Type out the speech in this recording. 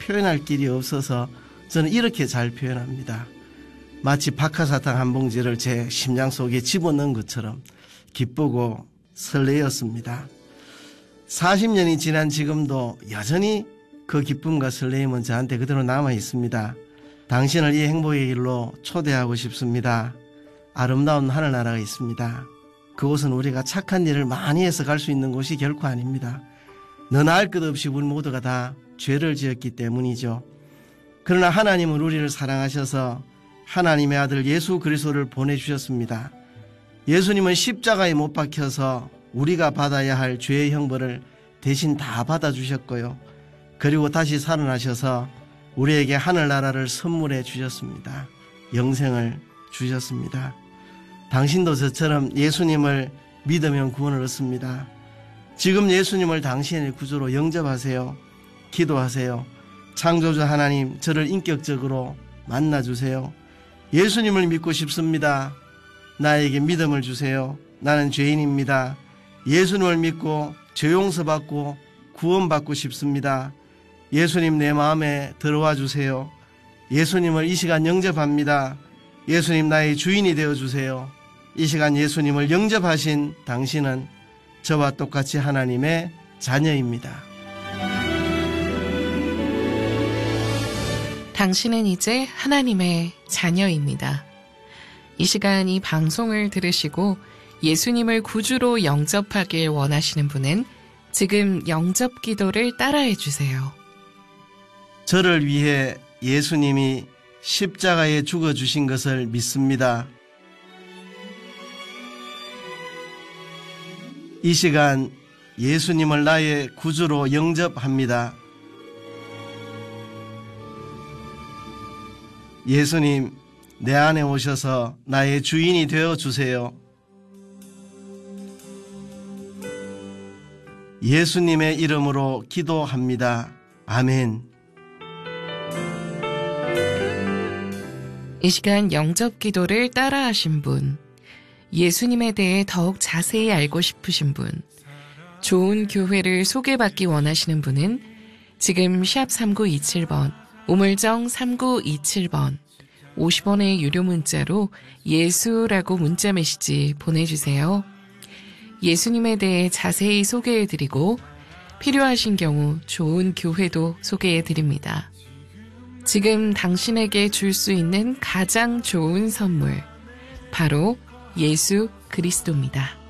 표현할 길이 없어서 저는 이렇게 잘 표현합니다. 마치 박하사탕 한 봉지를 제 심장 속에 집어넣은 것처럼 기쁘고 설레었습니다. 40년이 지난 지금도 여전히 그 기쁨과 설레임은 저한테 그대로 남아 있습니다. 당신을 이 행복의 길로 초대하고 싶습니다. 아름다운 하늘나라가 있습니다. 그곳은 우리가 착한 일을 많이 해서 갈 수 있는 곳이 결코 아닙니다. 너나 할 것 없이 우리 모두가 다 죄를 지었기 때문이죠. 그러나 하나님은 우리를 사랑하셔서 하나님의 아들 예수 그리스도를 보내주셨습니다. 예수님은 십자가에 못 박혀서 우리가 받아야 할 죄의 형벌을 대신 다 받아주셨고요. 그리고 다시 살아나셔서 우리에게 하늘나라를 선물해 주셨습니다. 영생을 주셨습니다. 당신도 저처럼 예수님을 믿으면 구원을 얻습니다. 지금 예수님을 당신의 구주로 영접하세요. 기도하세요. 창조주 하나님, 저를 인격적으로 만나주세요. 예수님을 믿고 싶습니다. 나에게 믿음을 주세요. 나는 죄인입니다. 예수님을 믿고 죄 용서받고 구원받고 싶습니다. 예수님 내 마음에 들어와 주세요. 예수님을 이 시간 영접합니다. 예수님 나의 주인이 되어주세요. 이 시간 예수님을 영접하신 당신은 저와 똑같이 하나님의 자녀입니다. 당신은 이제 하나님의 자녀입니다. 이 시간 이 방송을 들으시고 예수님을 구주로 영접하길 원하시는 분은 지금 영접 기도를 따라해 주세요. 저를 위해 예수님이 십자가에 죽어주신 것을 믿습니다. 이 시간 예수님을 나의 구주로 영접합니다. 예수님, 내 안에 오셔서 나의 주인이 되어주세요. 예수님의 이름으로 기도합니다. 아멘. 이 시간 영접 기도를 따라하신 분, 예수님에 대해 더욱 자세히 알고 싶으신 분, 좋은 교회를 소개받기 원하시는 분은 지금 샵 3927번, 우물정 3927번, 50원의 유료 문자로 예수라고 문자 메시지 보내주세요. 예수님에 대해 자세히 소개해드리고 필요하신 경우 좋은 교회도 소개해드립니다. 지금 당신에게 줄 수 있는 가장 좋은 선물, 바로 예수 그리스도입니다.